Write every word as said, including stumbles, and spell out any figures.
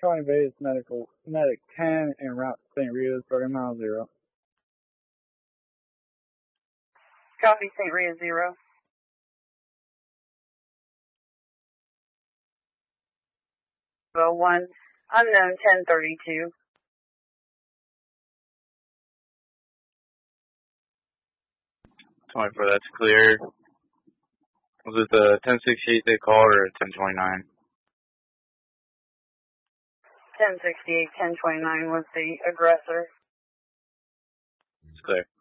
Charlie Vegas Medical, Medic ten, en route to Saint Rita's, thirty mile zero. Copy, Saint Rita zero. Well, one, unknown ten thirty-two. twenty-four, that's clear. Was it the ten sixty-eight they called or ten twenty-nine? ten sixty-eight, ten twenty-nine was the aggressor. It's clear.